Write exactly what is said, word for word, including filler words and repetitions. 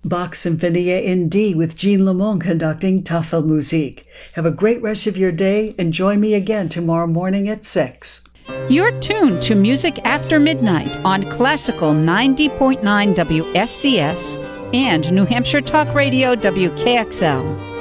Bach Sinfonia in D with Jean Lamont conducting Tafelmusik. Have a great rest of your day and join me again tomorrow morning at six. You're tuned to Music After Midnight on Classical ninety point nine W S C S and New Hampshire Talk Radio W K X L.